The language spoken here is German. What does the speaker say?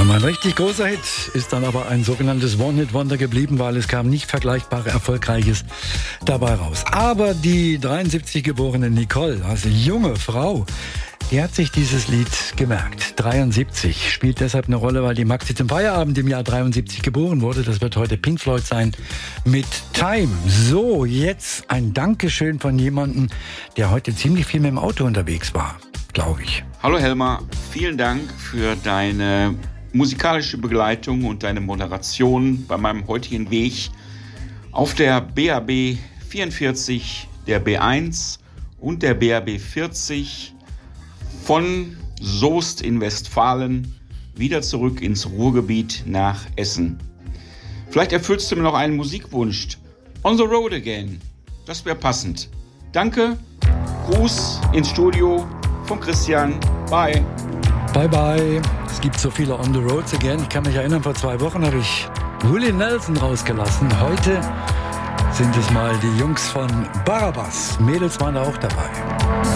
Ein richtig großer Hit ist dann aber ein sogenanntes One-Hit-Wonder geblieben, weil es kam nicht vergleichbar Erfolgreiches dabei raus. Aber die 73 geborene Nicole, also junge Frau, die hat sich dieses Lied gemerkt. 73 spielt deshalb eine Rolle, weil die Maxi zum Feierabend im Jahr 73 geboren wurde. Das wird heute Pink Floyd sein mit Time. So, jetzt ein Dankeschön von jemandem, der heute ziemlich viel mit dem Auto unterwegs war, glaube ich. Hallo Helmar, vielen Dank für deine musikalische Begleitung und deine Moderation bei meinem heutigen Weg auf der BAB 44, der B1 und der BAB 40 von Soest in Westfalen wieder zurück ins Ruhrgebiet nach Essen. Vielleicht erfüllst du mir noch einen Musikwunsch. On the Road Again. Das wäre passend. Danke. Gruß ins Studio von Christian. Bye. Bye bye. Es gibt so viele On the Roads Again. Ich kann mich erinnern, vor 2 Wochen habe ich Willie Nelson rausgelassen. Heute sind es mal die Jungs von Barabbas. Mädels waren da auch dabei.